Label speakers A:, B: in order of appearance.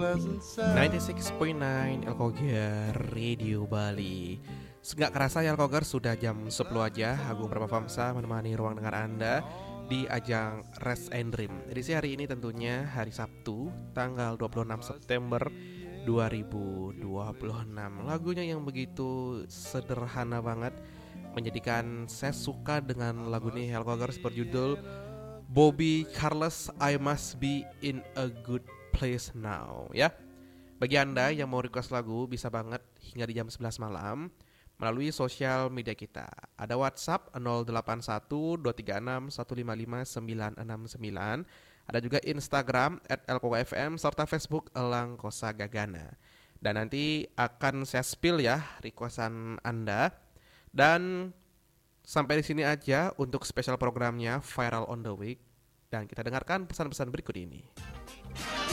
A: 96.9 Elkoger Radio Bali. Nggak kerasa ya Elkoger, sudah jam 10 aja. Agung Pramafamsa menemani ruang dengar Anda di ajang Rest and Dream. Edisi hari ini tentunya hari Sabtu, tanggal 26 September 2026. Lagunya yang begitu sederhana banget, menjadikan saya suka dengan lagu ini Elkoger, berjudul Bobby Carlos, I Must Be in a Good Place Now, ya. Bagi Anda yang mau request lagu bisa banget hingga di jam 11 malam melalui sosial media kita. Ada WhatsApp 081-236-155-969. Ada juga Instagram @elkogafm serta Facebook Elang Kosa Gagana. Dan nanti akan saya spill ya requestan Anda. Dan sampai di sini aja untuk spesial programnya Viral on the Week. Dan kita dengarkan pesan-pesan berikut ini.